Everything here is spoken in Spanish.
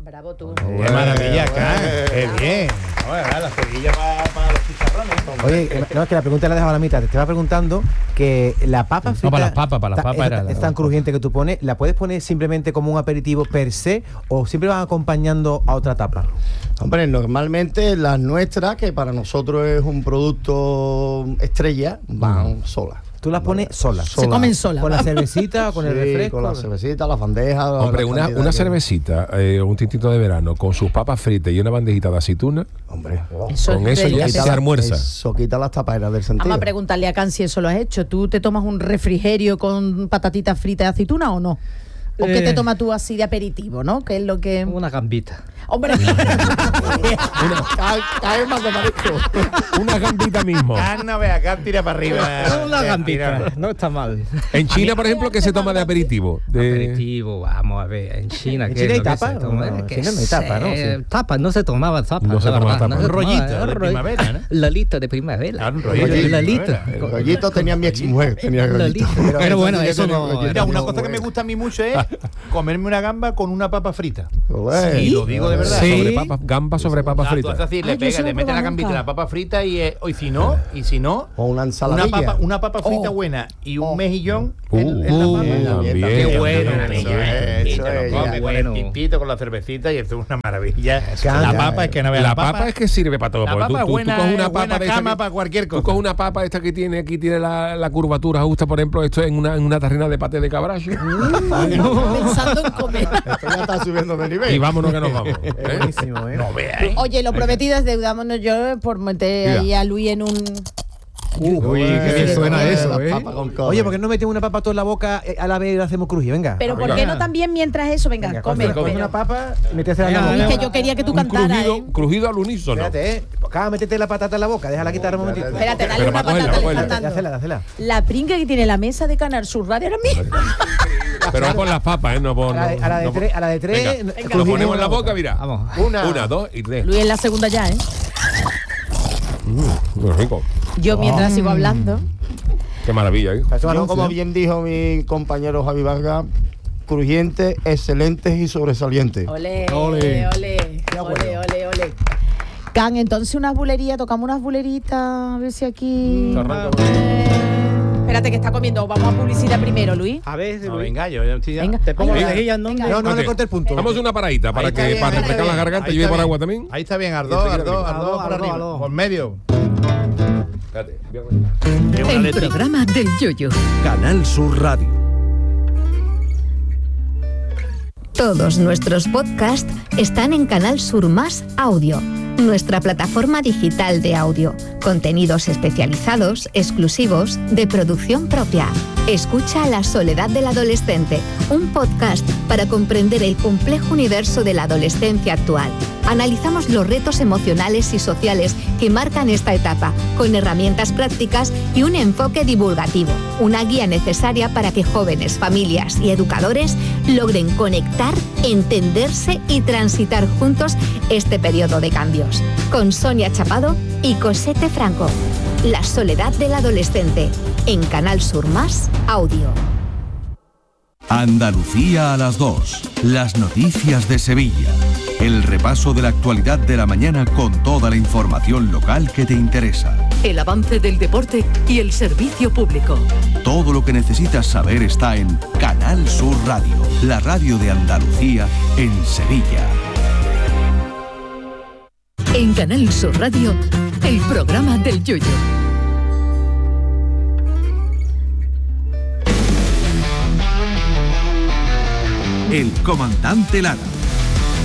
Bravo tú. ¡Qué maravilla, Can! ¡Qué bien! La cerilla para los chicharrones. Oye, no, es que la pregunta la he dejado a la mitad. Te estaba preguntando que la papa frita... No, para las papas era... Es tan crujiente que tú pones, ¿la puedes poner simplemente como un aperitivo per se o siempre van acompañando a otra tapa? Hombre, normalmente las nuestras, que para nosotros es un producto estrella, van solas. Tú las pones solas. Se comen solas. ¿Con la cervecita o con el refresco? Con la cervecita, la bandeja. Hombre, una cervecita, un tintito de verano, con sus papas fritas y una bandejita de aceituna. Hombre, con eso ya se almuerza. Eso quita las tapaderas del sentido. Vamos a preguntarle a Can si eso lo has hecho. ¿Tú te tomas un refrigerio con patatitas fritas de aceituna o no? ¿O qué te tomas tú así de aperitivo, no? ¿Qué es lo que...? Una gambita. ¡Hombre! Cae más de marisco. Una gambita mismo. Can, no vea, Can tira para arriba. Una gambita, no está mal. En China, por ejemplo, ¿qué se toma de aperitivo? Aperitivo, vamos a ver, en China... ¿En China hay tapa? No, en China no hay tapa, ¿no? Sí. Tapa, no se tomaba tapa. No se tomaba tapa. Un rollito de primavera, ¿no? Lalito de primavera. Un rollito de Lalito. El rollito tenía mi exmujer. Pero bueno, eso no... Mira, una cosa que me gusta a mí mucho es comerme una gamba con una papa frita. Sí, lo digo de verdad. Sí. Gamba sobre papas Tú fritas. haces así, le pegas, le metes la gambita y la papa frita y si no, o una ensaladilla. una papa frita buena y un mejillón en la papa. También. Qué bueno. Eso es, bueno. Pimpito con la cervecita y esto es una maravilla. La papa es que no veas la papa es que sirve para todo. La papa es buena, tú coges una buena papa cama para cualquier cosa. Tú coges una papa esta que aquí tiene la curvatura justa, por ejemplo, esto es en una tarrina de paté de cabracho. Pensando en comer. Esto ya está subiendo de nivel. Y vámonos que nos vamos. Buenísimo, ¿eh? No veáis. Oye, lo prometido es deuda. Vámonos yo por meter ahí a Luis en un... Uy, qué bien suena eso, ¿eh? Oye, ¿por qué no metemos una papa toda en la boca a la vez y la hacemos crujir? Venga. Pero ¿por qué no también mientras eso? Venga, come. Coge una papa y métesela en la boca. Es que yo quería que tú cantaras. Crujido al unísono. Espérate, acá métete la patata en la boca, déjala quitar un momentito. Espérate, dale Pero una para patata cogerla, cantando. Dásela. La pringa que tiene la mesa de Canal Sur Radio ahora mismo. Pero con las papas, no por... A la de tres. Venga, lo ponemos en la boca, mira. Vamos. Una, dos y tres. Luis en la segunda ya, ¿eh? Muy rico. Yo mientras sigo hablando. Qué maravilla, ¿eh? Como bien dijo mi compañero Javi Vargas, crujientes, excelentes y sobresalientes. Ole. Can, entonces unas bulerías, tocamos unas buleritas, a ver si aquí... Espérate que está comiendo, vamos a publicidad primero, Luis. A ver, No, venga, yo estoy ya. Venga. te pongo Venga. las lejillas, ¿no? Venga. No le corte el punto. Vamos a una paradita para Ahí está bien, refrescar la garganta y ahí yo está por bien. agua también. Ahí está bien, Ardó por arriba, por medio. Espérate, El programa del Yoyo. Canal Sur Radio. Todos nuestros podcasts están en Canal Sur Más Audio, nuestra plataforma digital de audio. Contenidos especializados, exclusivos, de producción propia. Escucha La soledad del adolescente, un podcast para comprender el complejo universo de la adolescencia actual. Analizamos los retos emocionales y sociales que marcan esta etapa, con herramientas prácticas y un enfoque divulgativo. Una guía necesaria para que jóvenes, familias y educadores logren conectar, entenderse y transitar juntos este periodo de cambios. Con Sonia Chapado y Cosette Franco. La soledad del adolescente, en Canal Sur Más Audio. Andalucía a las 2. Las noticias de Sevilla. El repaso de la actualidad de la mañana con toda la información local que te interesa. El avance del deporte y el servicio público. Todo lo que necesitas saber está en Canal Sur Radio, la radio de Andalucía en Sevilla. En Canal Sur Radio, el programa del Yoyo. El comandante Lara.